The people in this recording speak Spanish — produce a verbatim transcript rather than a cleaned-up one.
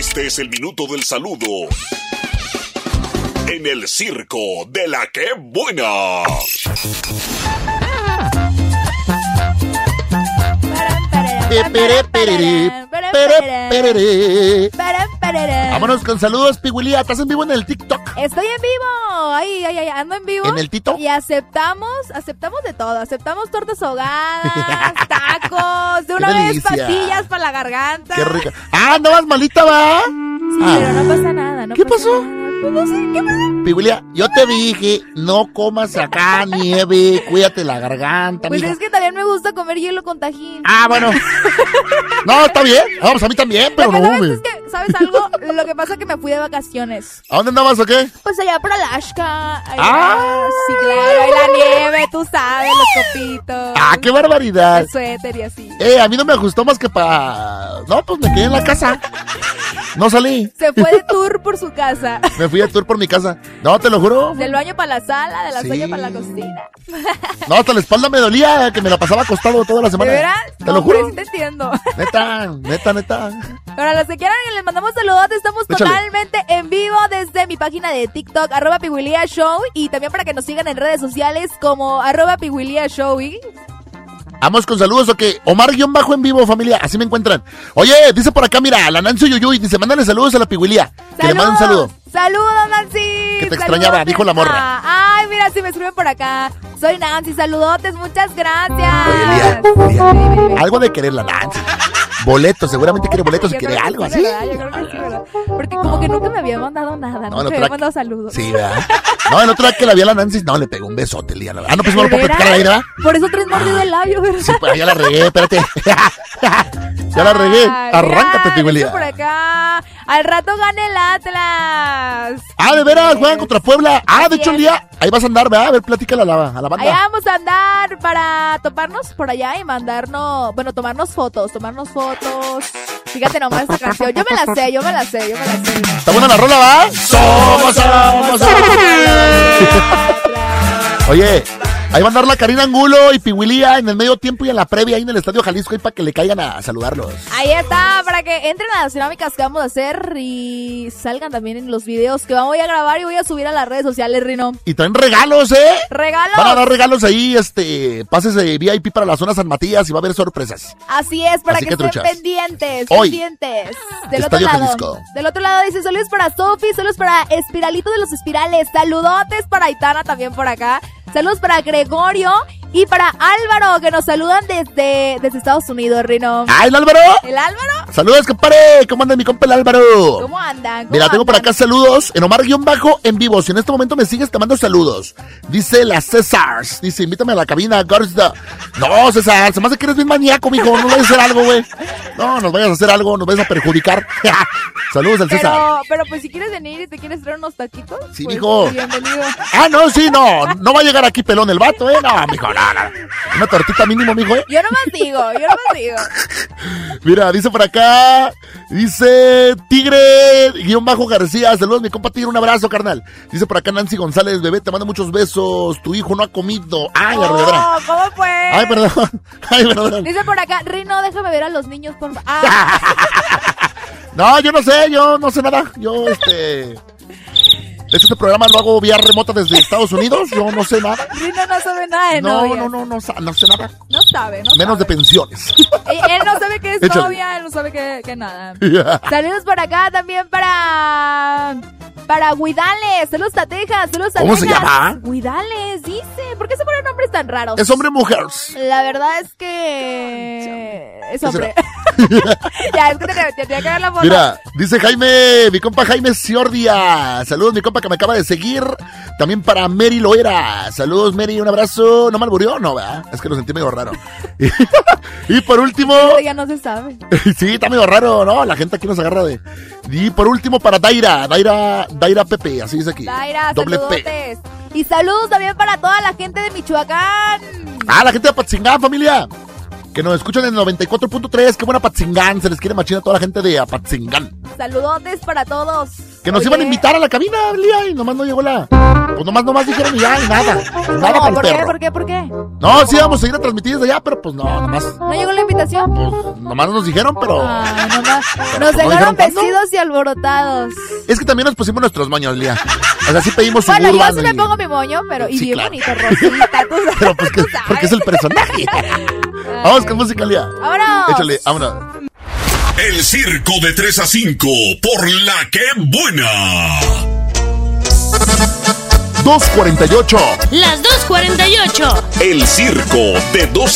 Este es el minuto del saludo en el circo de la que buena. Vámonos con saludos, Piguilía. ¿Estás en vivo en el TikTok? Estoy en vivo. Ay, ay, ay, ando en vivo. ¿En el Tito? Y aceptamos, aceptamos de todo. Aceptamos tortas ahogadas, tacos, de una Qué vez delicia. pastillas para la garganta. Qué rica. Ah, ¿no vas malita, va? Sí, Ah. pero no pasa nada. No ¿Qué pasa pasó? nada. Pues no sé, ¿qué pasó? Piguilía, yo te dije, no comas acá nieve, cuídate la garganta, Pues mija. es que también me gusta comer hielo con tajín. Ah, bueno. No, está bien. Vamos, a mí también, pero Lo que no, sabes güey. es que, ¿sabes algo? Lo que pasa es que me fui de vacaciones. ¿A dónde andabas o qué? Pues allá por Alaska. Allá, Ah. sí, claro. Hay la nieve, tú sabes, los copitos. Ah, qué barbaridad. El suéter y así. Eh, a mí no me ajustó más que para... No, pues me quedé en la casa. No salí. Se fue de tour por su casa. Me fui de tour por mi casa. No, te lo juro. Del baño para la sala, de la Sí. sueña para la cocina. No, hasta la espalda me dolía, que me la pasaba acostado toda la ¿De semana. veras? Te No, lo juro. pero sí te entiendo. Neta, neta, neta. Para los que quieran que les mandamos saludos, estamos Échale. totalmente en vivo desde mi página de TikTok, arroba Piguilía Show, y también para que nos sigan en redes sociales como arroba Piguilía Show. ¿Y? Vamos con saludos, ok. Omar-bajo en vivo, familia. Así me encuentran. Oye, dice por acá, mira, la Nancy Yuyuy dice, mándale saludos a la Piguilía. Que le mande un saludo. Saludos, Nancy. Que te Saludotes. extrañaba, dijo la morra. Ay, mira, si me escriben por acá. Soy Nancy, saludotes, muchas gracias. Oye, Lía, Lía, algo de querer la Nancy. Boletos, seguramente quiere boletos y Yo quiere creo que algo sí, así. ¿verdad? Yo creo que sí, ¿verdad? Porque como que nunca me había mandado nada, No, nunca el me otro había mandado saludos. Sí, ¿verdad? No, el otro día que la vi a la Nancy, no, le pegó un besote, Lía. Ah, no, pues no lo ¿De puedo platicar veras? ahí, ¿verdad? Por eso tres mordidos del labio, ¿verdad? Sí, pues ya la regué, espérate. Ya la regué. Ay, Arráncate, mira, Piguilía. dice por acá. Al rato gana el Atlas. Ah, de veras, juegan contra Puebla. Ah, de Así hecho, el es. día, ahí vas a andar, ¿verdad? A ver, platícale a la, a la banda. Allá vamos a andar para toparnos por allá y mandarnos, bueno, tomarnos fotos, tomarnos fotos. Fíjate nomás esta canción. Yo me la sé, yo me la sé, yo me la sé. ¿Está buena la rola, va? Somos, somos, somos. Oye, ahí va a andar la Karina Angulo y Piguilía en el medio tiempo y en la previa ahí en el Estadio Jalisco ahí para que le caigan a saludarlos. Ahí está, para que entren a las dinámicas que vamos a hacer y salgan también en los videos que voy a grabar y voy a subir a las redes sociales, Rino. Y traen regalos, ¿eh? ¡Regalos! Van a dar regalos ahí, este, pases de V I P para la zona San Matías y va a haber sorpresas. Así es, para Así que, que estén truchas. pendientes, Hoy, pendientes. Del Estadio otro lado. Jalisco. Del otro lado dice, saludos para Sofi, saludos para Espiralito de los Espirales, saludotes para Aitana también por acá, saludos para Gregorio y para Álvaro, que nos saludan desde, desde Estados Unidos, Rino. ¡Ah, el Álvaro! ¿El Álvaro? ¡Saludos, compadre! ¿Cómo anda mi compa el Álvaro? ¿Cómo andan? ¿Cómo Mira, tengo por andan? acá saludos en Omar-bajo en vivo. Si en este momento me sigues, te mando saludos. Dice la Césars. Dice, invítame a la cabina. Garza. No, César, se me hace que eres bien maníaco, mijo. No vayas a hacer algo, güey. No, nos vayas a hacer algo, nos vayas a perjudicar. Saludos al César. Pero, pero pues si quieres venir y te quieres traer unos taquitos, Sí, pues, mijo. bienvenido. Ah, no, sí, no. No va a llegar aquí pelón el vato, ¿eh? No, mijo, no, no. Una tortita mínimo, mijo, ¿eh? Yo nomás digo, yo nomás digo. Mira, dice por acá, dice Tigre-Bajo García, saludos mi compa Tigre, un abrazo, carnal. Dice por acá Nancy González, bebé, te mando muchos besos, tu hijo no ha comido. Ay, la regadera. Oh, ¿cómo fue? Ay, perdón, ay, perdón. Dice por acá, Rino, déjame ver a los niños, por favor. Ah, No, yo no sé, yo no sé nada, yo, este... De hecho, este programa lo hago vía remota desde Estados Unidos, yo no sé nada. Rino no sabe nada de No, novias. no, no, no, sa- no sé nada, No sabe, no menos de sabe. pensiones. Él, él no sabe que es Échale. novia, él no sabe que, que nada. Saludos por acá también para... Para Guidales, saludos a Texas, saludos a ¿Cómo se Texas. llama? Guidales, dice. ¿Por qué se ponen nombres tan raros? ¿Es hombre o mujer? La verdad es que... Es ¿Qué hombre. Ya, es que te, te, te voy a caer la foto. Mira, dice Jaime, mi compa Jaime Ciordia. Saludos, mi compa que me acaba de seguir. También para Mary Loera. Saludos, Mary, un abrazo. ¿No me alburió? No, ¿verdad? Es que lo sentí medio raro. Y por último... Pero ya no se sabe. Sí, está medio raro, ¿no? La gente aquí nos agarra de... Y por último para Daira. Daira, Daira Pepe, así dice aquí. Daira, Doble P. saludotes. Y saludos también para toda la gente de Michoacán. Ah, la gente de Apatzingán, familia. Que nos escuchan en el noventa y cuatro punto tres. Qué buena Apatzingán. Se les quiere machina a toda la gente de Apatzingán. Saludotes para todos. Que nos Oye, iban a invitar a la cabina, Lía, y nomás no llegó la... Pues nomás, nomás dijeron y ya, y nada. Nada No, para el ¿por qué? perro. ¿Por qué? ¿Por qué? No, sí vamos a ir a transmitir desde allá, pero pues no, nomás. ¿No llegó la invitación? Pues nomás nos dijeron, pero. Ay, nomás. pero Nos pues, no dejaron dijeron cuándo. vestidos y alborotados. Es que también nos pusimos nuestros moños, Lía. O sea, sí pedimos Bueno, yo Suburban sí me y- pongo mi moño, pero y Sí, bien claro. bonito, Rosita, tú sabes. Pero pues que, tú sabes. porque es el personaje. Vamos con música, Lía. ¡Vámonos! Échale, vámonos. El circo de tres a cinco por la que buena. dos cuarenta y ocho. Las dos cuarenta y ocho. El circo de dos